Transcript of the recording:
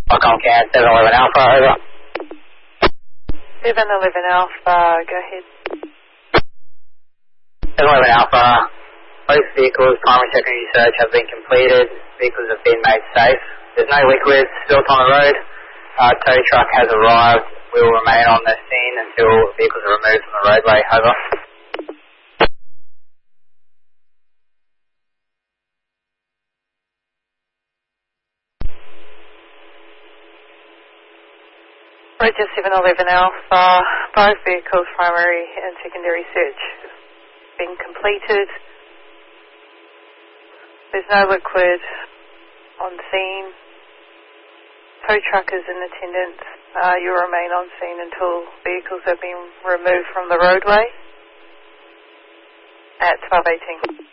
Comcast 711 Alpha, over. 711 Alpha, go ahead. 711 Alpha, both vehicles, primary and secondary search have been completed. Vehicles have been made safe. There's no liquids spilt on the road. Tow truck has arrived. We will remain on the scene until vehicles are removed from the roadway, over. Roger 711 Alpha, both vehicles, primary and secondary search have been completed. There's no liquid on scene. Tow truck is in attendance. You'll remain on scene until vehicles have been removed from the roadway at 12:18.